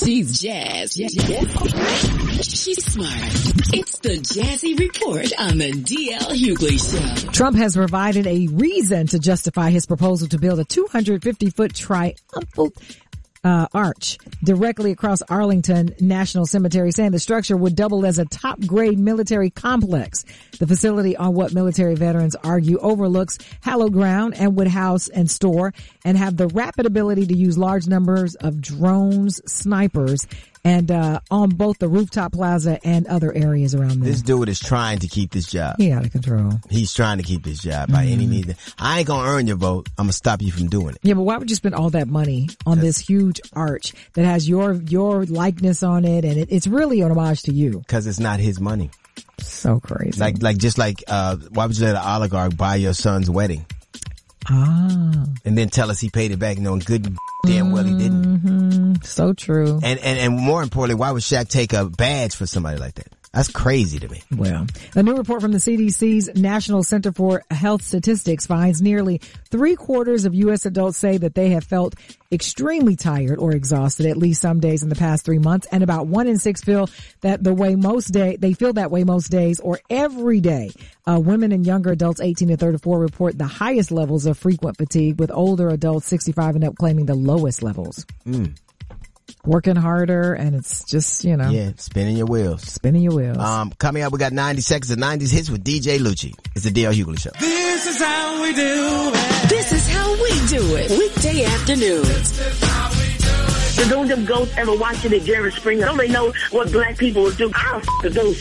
She's jazz. She's smart. It's the Jazzy Report on the DL Hughley Show. Trump has provided a reason to justify his proposal to build a 250-foot triumphal arch directly across Arlington National Cemetery, saying the structure would double as a top-grade military complex. The facility, on what military veterans argue overlooks hallowed ground and would house and store and have the rapid ability to use large numbers of drones, snipers, and on both the rooftop plaza and other areas around there. This dude is trying to keep this job. He out of control. He's trying to keep this job by any means. I ain't gonna earn your vote. I'm gonna stop you from doing it. Yeah, but why would you spend all that money on this huge arch that has your likeness on it, and it's really an homage to you? Because it's not his money. So crazy. Like why would you let an oligarch buy your son's wedding? And then tell us he paid it back knowing good damn well he didn't. So true. And more importantly, why would Shaq take a badge for somebody like that? That's crazy to me. Well, a new report from the CDC's National Center for Health Statistics finds nearly 3/4 of U.S. adults say that they have felt extremely tired or exhausted at least some days in the past 3 months, and about 1 in 6 feel that they feel that way most days or every day. Women and younger adults 18 to 34 report the highest levels of frequent fatigue, with older adults 65 and up claiming the lowest levels. Working harder, and it's just, Yeah, spinning your wheels. Coming up, we got 90 seconds of 90s hits with DJ Lucci. It's the DL Hughley Show. This is how we do it. This is how we do it. Weekday afternoons. So don't them ghosts ever watching the Jerry Springer? Don't they know what black people will do? I'll the ghosts.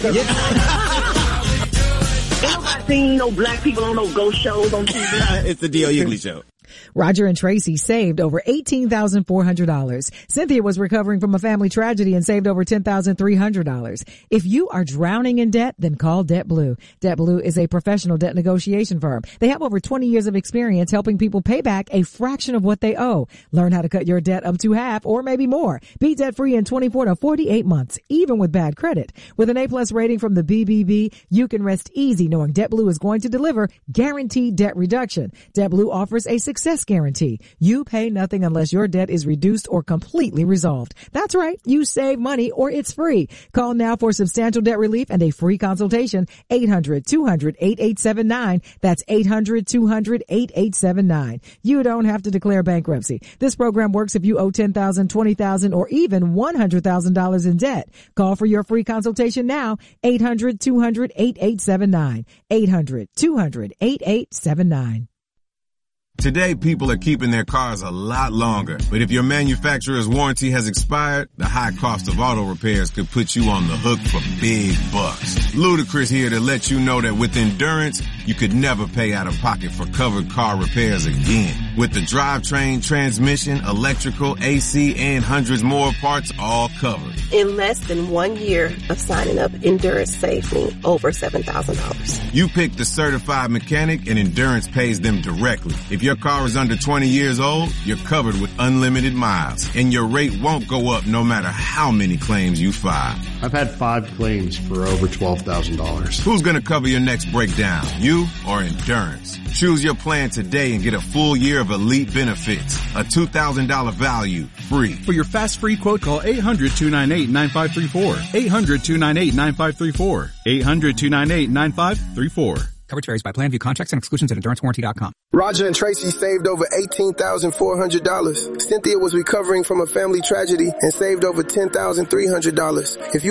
Ain't nobody seen no black people on no ghost shows on TV. It's the DL Hughley Show. Roger and Tracy saved over $18,400. Cynthia was recovering from a family tragedy and saved over $10,300. If you are drowning in debt, then call DebtBlue. DebtBlue is a professional debt negotiation firm. They have over 20 years of experience helping people pay back a fraction of what they owe. Learn how to cut your debt up to half or maybe more. Be debt-free in 24 to 48 months, even with bad credit. With an A+ rating from the BBB, you can rest easy knowing DebtBlue is going to deliver guaranteed debt reduction. DebtBlue offers a success guarantee. You pay nothing unless your debt is reduced or completely resolved. That's right. You save money or it's free. Call now for substantial debt relief and a free consultation. 800-200-8879. That's 800-200-8879. You don't have to declare bankruptcy. This program works if you owe $10,000, $20,000, or even $100,000 in debt. Call for your free consultation now. 800-200-8879. 800-200-8879. Today, people are keeping their cars a lot longer. But if your manufacturer's warranty has expired, the high cost of auto repairs could put you on the hook for big bucks. Ludacris here to let you know that with Endurance, you could never pay out of pocket for covered car repairs again. With the drivetrain, transmission, electrical, AC, and hundreds more parts all covered. In less than 1 year of signing up, Endurance saved me over $7,000. You pick the certified mechanic and Endurance pays them directly. If your car is under 20 years old, you're covered with unlimited miles, and your rate won't go up no matter how many claims you file. I've had 5 claims for over $12,000. Who's going to cover your next breakdown, you or Endurance? Choose your plan today and get a full year of elite benefits. A $2,000 value, free. For your fast free quote, call 800-298-9534. 800-298-9534. 800-298-9534. Coverage varies by plan. View contracts and exclusions at EnduranceWarranty.com. Roger and Tracy saved over $18,400. Cynthia was recovering from a family tragedy and saved over $10,300. If you